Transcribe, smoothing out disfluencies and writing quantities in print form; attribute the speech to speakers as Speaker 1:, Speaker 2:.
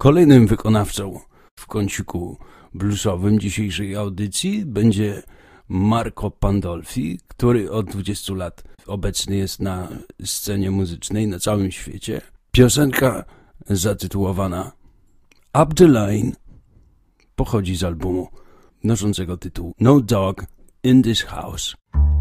Speaker 1: Kolejnym wykonawcą w kąciku bluesowym dzisiejszej audycji będzie Marco Pandolfi, który od 20 lat obecny jest na scenie muzycznej na całym świecie. Piosenka zatytułowana Up the Line pochodzi z albumu noszącego tytuł No Dog in This House.